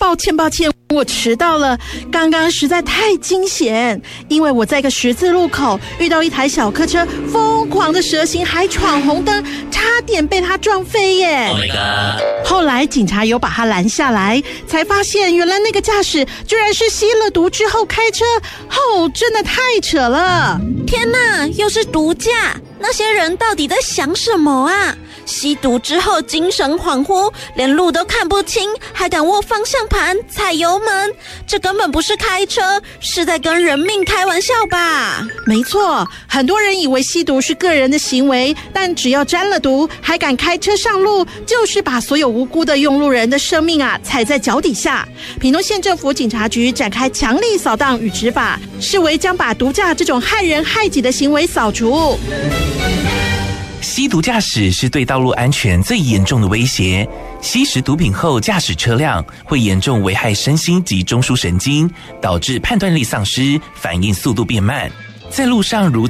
抱歉，我迟到了。刚刚实在太惊险，因为我在一个十字路口遇到一台小客车疯狂的蛇行，还闯红灯，差点被他撞飞耶。 Oh my god！ 后来警察有把他拦下来，才发现原来那个驾驶居然是吸了毒之后开车，真的太扯了。 天哪，又是毒驾！那些人到底在想什么啊？吸毒之后精神恍惚，连路都看不清，还敢握方向盘踩油门，这根本不是开车，是在跟人命开玩笑吧？ 没错，很多人以为吸毒是个人的行为，但只要沾了毒还敢开车上路，就是把所有无辜的用路人的生命踩在脚底下。屏东县政府警察局展开强力扫荡与执法，视为将把毒驾这种害人害己的行为扫除。 吸毒驾驶是对道路安全最严重的威胁。吸食毒品后驾驶车辆，会严重危害身心及中枢神经，导致判断力丧失，反应速度变慢。在路上如